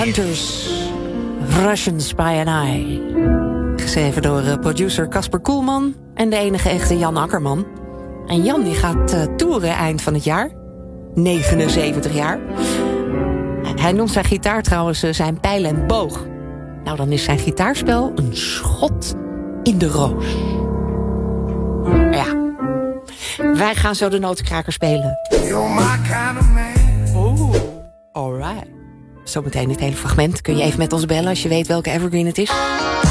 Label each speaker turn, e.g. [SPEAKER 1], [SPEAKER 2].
[SPEAKER 1] Hunters, Russian Spy and I. Geschreven door producer Casper Koelman en de enige echte Jan Akkerman. En Jan die gaat toeren eind van het jaar. 79 jaar. Hij noemt zijn gitaar trouwens zijn pijl en boog. Nou, dan is zijn gitaarspel een schot in de roos. Ja. Wij gaan zo de notenkraker spelen.
[SPEAKER 2] You're my kind of man.
[SPEAKER 1] Oeh, alright. Zometeen dit hele fragment. Kun je even met ons bellen als je weet welke evergreen het is?